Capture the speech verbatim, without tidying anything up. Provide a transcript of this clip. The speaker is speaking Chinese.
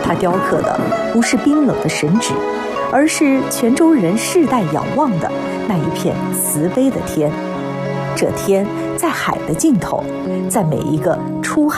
它雕刻的不是冰冷的神旨，而是泉州人世代仰望的那一片慈悲的天。这天在海的尽头，在每一个出海